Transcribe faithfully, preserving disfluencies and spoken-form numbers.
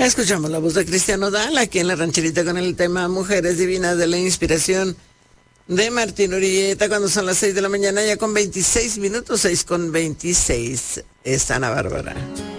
Escuchamos la voz de Cristian Nodal aquí en La Rancherita con el tema Mujeres Divinas de la Inspiración de Martín Urieta, cuando son las seis de la mañana, ya con veintiséis minutos, seis con veintiséis. Es Ana Bárbara.